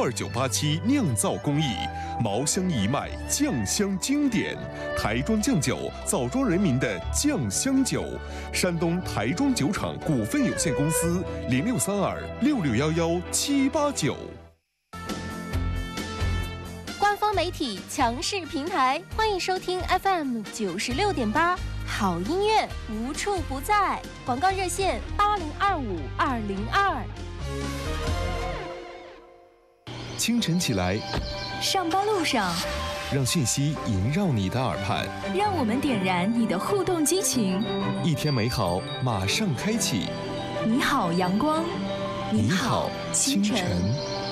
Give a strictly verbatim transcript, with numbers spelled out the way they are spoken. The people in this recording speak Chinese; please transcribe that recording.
二九八七酿造工艺，茅香一脉，酱香经典，台庄酱酒，枣庄人民的酱香酒。山东台庄酒厂股份有限公司零六三二六六幺幺七八九。 官方媒体强势平台，欢迎收听 F M 九十六点八，好音乐无处不在。广告热线八零二五二零二。 清晨起来， 上班路上， 让讯息萦绕你的耳畔， 让我们点燃你的互动激情。 一天美好马上开启。 你好，阳光。 你好，清晨。